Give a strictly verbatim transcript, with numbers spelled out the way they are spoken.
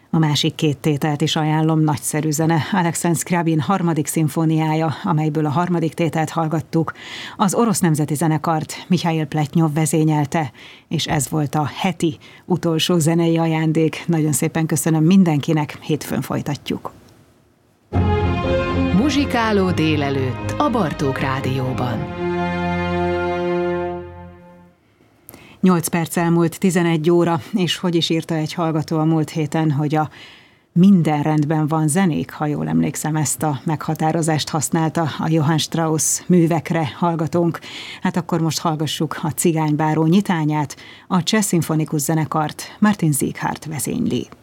A másik két tételt is ajánlom, nagyszerű zene. Alexandr Scriabin harmadik szimfóniája, amelyből a harmadik tételt hallgattuk. Az Orosz Nemzeti Zenekart Mihail Pletnyov vezényelte, és ez volt a heti utolsó zenei ajándék. Nagyon szépen köszönöm mindenkinek, hétfőn folytatjuk. Muzsikáló délelőtt a Bartók Rádióban. Nyolc perc elmúlt tizenegy óra, és hogy is írta egy hallgató a múlt héten, hogy a minden rendben van zenék, ha jól emlékszem, ezt a meghatározást használta a Johann Strauss művekre hallgatónk. Hát akkor most hallgassuk a Cigánybáró nyitányát, a Cseh Szimfonikus Zenekart Martin Sieghardt vezényli.